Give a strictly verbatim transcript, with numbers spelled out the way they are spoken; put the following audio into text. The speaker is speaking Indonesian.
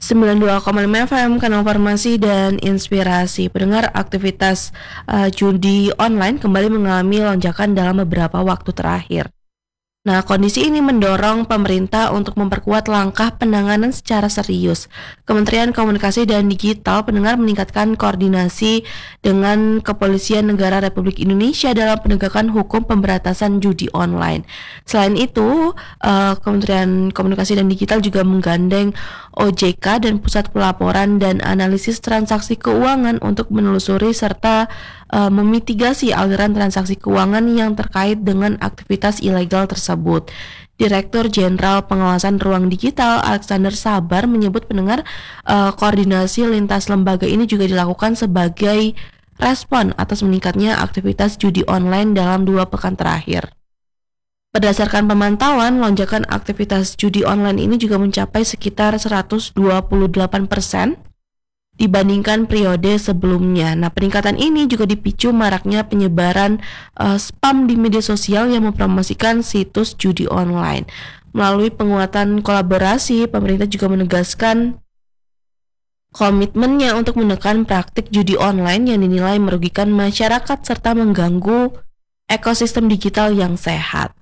sembilan puluh dua koma lima F M, kanal informasi dan inspirasi. Pendengar, aktivitas uh, judi online kembali mengalami lonjakan dalam beberapa waktu terakhir. Nah, kondisi ini mendorong pemerintah untuk memperkuat langkah penanganan secara serius. Kementerian Komunikasi dan Digital pendengar meningkatkan koordinasi dengan Kepolisian Negara Republik Indonesia dalam penegakan hukum pemberantasan judi online. Selain itu, uh, Kementerian Komunikasi dan Digital juga menggandeng O J K dan Pusat Pelaporan dan Analisis Transaksi Keuangan untuk menelusuri serta uh, memitigasi aliran transaksi keuangan yang terkait dengan aktivitas ilegal tersebut. Direktur Jenderal Pengawasan Ruang Digital Alexander Sabar menyebut pendengar uh, koordinasi lintas lembaga ini juga dilakukan sebagai respon atas meningkatnya aktivitas judi online dalam dua pekan terakhir. Berdasarkan pemantauan, lonjakan aktivitas judi online ini juga mencapai sekitar seratus dua puluh delapan persen dibandingkan periode sebelumnya. Nah, peningkatan ini juga dipicu maraknya penyebaran uh, spam di media sosial yang mempromosikan situs judi online. Melalui penguatan kolaborasi, pemerintah juga menegaskan komitmennya untuk menekan praktik judi online yang dinilai merugikan masyarakat serta mengganggu ekosistem digital yang sehat.